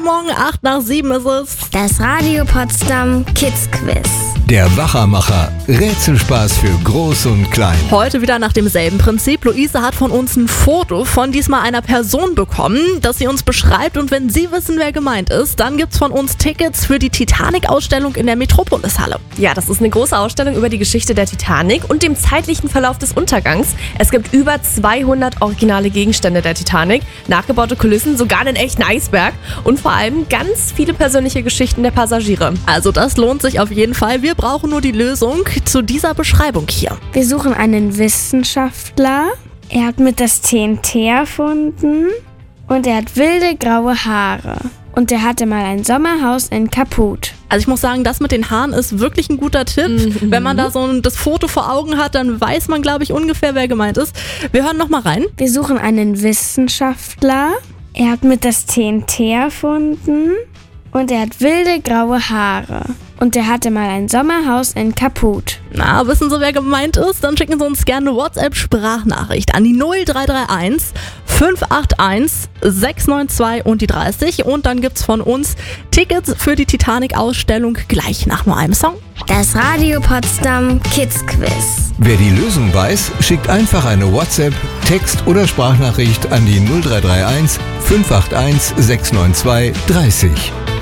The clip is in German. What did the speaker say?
Morgen, 8:07 ist es. Das Radio Potsdam Kids Quiz. Der Wachermacher. Rätselspaß für Groß und Klein. Heute wieder nach demselben Prinzip. Luise hat von uns ein Foto von diesmal einer Person bekommen, das sie uns beschreibt. Und wenn Sie wissen, wer gemeint ist, dann gibt's von uns Tickets für die Titanic-Ausstellung in der Metropolis-Halle. Ja, das ist eine große Ausstellung über die Geschichte der Titanic und dem zeitlichen Verlauf des Untergangs. Es gibt über 200 originale Gegenstände der Titanic, nachgebaute Kulissen, sogar einen echten Eisberg und vor allem ganz viele persönliche Geschichten der Passagiere. Also das lohnt sich auf jeden Fall. Wir brauchen nur die Lösung zu dieser Beschreibung hier. Wir suchen einen Wissenschaftler. Er hat mit das TNT erfunden und er hat wilde graue Haare. Und er hatte mal ein Sommerhaus in Kaput. Also ich muss sagen, das mit den Haaren ist wirklich ein guter Tipp. Wenn man da das Foto vor Augen hat, dann weiß man, glaube ich, ungefähr, wer gemeint ist. Wir hören noch mal rein. Wir suchen einen Wissenschaftler. Er hat mit das TNT erfunden und er hat wilde graue Haare. Und er hatte mal ein Sommerhaus in Kaput. Na, wissen Sie, wer gemeint ist? Dann schicken Sie uns gerne eine WhatsApp-Sprachnachricht an die 0331 581 692 und die 30. Und dann gibt's von uns Tickets für die Titanic-Ausstellung gleich nach nur einem Song. Das Radio Potsdam Kids Quiz. Wer die Lösung weiß, schickt einfach eine WhatsApp, Text- oder Sprachnachricht an die 0331 581 692 30.